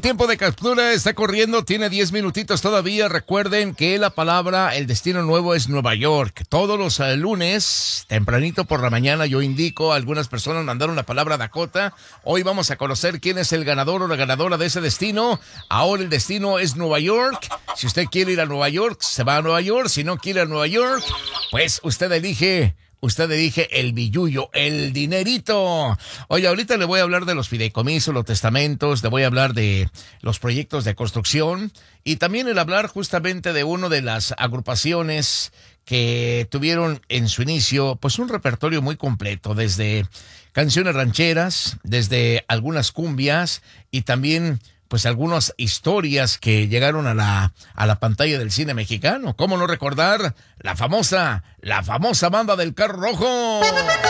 tiempo de captura está corriendo, tiene 10 minutitos todavía. Recuerden que la palabra, el destino nuevo es Nueva York. Todos los lunes, tempranito por la mañana, yo indico, algunas personas mandaron la palabra Dakota. Hoy vamos a conocer quién es el ganador o la ganadora de ese destino. Ahora el destino es Nueva York. Si usted quiere ir a Nueva York, se va a Nueva York. Si no quiere ir a Nueva York, pues usted elige el billullo, el dinerito. Oye, ahorita le voy a hablar de los fideicomisos, los testamentos, le voy a hablar de los proyectos de construcción y también el hablar justamente de una de las agrupaciones que tuvieron en su inicio pues un repertorio muy completo, desde canciones rancheras, desde algunas cumbias y también pues algunas historias que llegaron a la pantalla del cine mexicano. ¿Cómo no recordar la famosa banda del Carro Rojo?